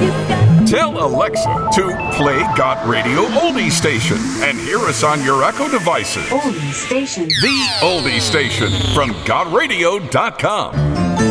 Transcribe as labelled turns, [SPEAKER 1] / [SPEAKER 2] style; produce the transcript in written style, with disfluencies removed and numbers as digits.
[SPEAKER 1] Tell Alexa to play Got Radio Oldie Station and hear us on your Echo devices.
[SPEAKER 2] Oldie Station.
[SPEAKER 1] The Oldie Station from GotRadio.com.